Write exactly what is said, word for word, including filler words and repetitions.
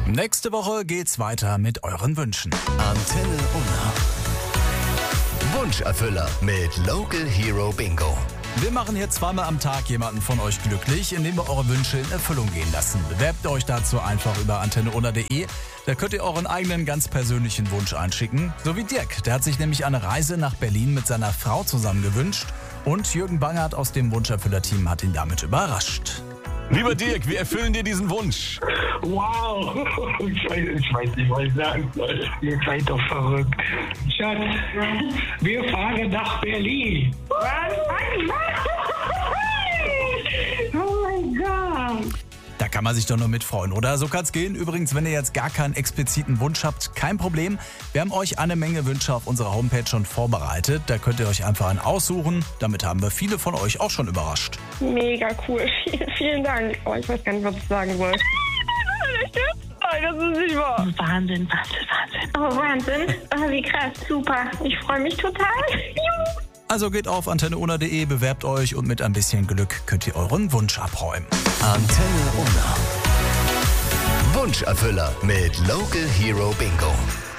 Nächste Woche geht's weiter mit euren Wünschen. Antenne Unna. Wunscherfüller mit Local Hero Bingo. Wir machen hier zweimal am Tag jemanden von euch glücklich, indem wir eure Wünsche in Erfüllung gehen lassen. Bewerbt euch dazu einfach über antenne unna punkt de. Da könnt ihr euren eigenen ganz persönlichen Wunsch einschicken. So wie Dirk, der hat sich nämlich eine Reise nach Berlin mit seiner Frau zusammen gewünscht. Und Jürgen Bangert aus dem Wunscherfüller-Team hat ihn damit überrascht. Lieber Dirk, wir erfüllen dir diesen Wunsch. Wow, ich weiß, ich weiß nicht, was ich sagen soll. Ihr seid doch verrückt. Schatz, wir fahren nach Berlin. Was? Oh mein Gott. Da kann man sich doch nur mitfreuen, oder? So kann's gehen. Übrigens, wenn ihr jetzt gar keinen expliziten Wunsch habt, kein Problem. Wir haben euch eine Menge Wünsche auf unserer Homepage schon vorbereitet. Da könnt ihr euch einfach einen aussuchen. Damit haben wir viele von euch auch schon überrascht. Mega cool. Vielen, vielen Dank. Oh, ich weiß gar nicht, was ich sagen soll. Nein, das ist nicht wahr. Wahnsinn, Wahnsinn, Wahnsinn. Oh, Wahnsinn. Oh, wie krass. Super. Ich freue mich total. Juhu. Also geht auf antenne unna punkt de, bewerbt euch und mit ein bisschen Glück könnt ihr euren Wunsch abräumen. Antenne Unna. Wunscherfüller mit Local Hero Bingo.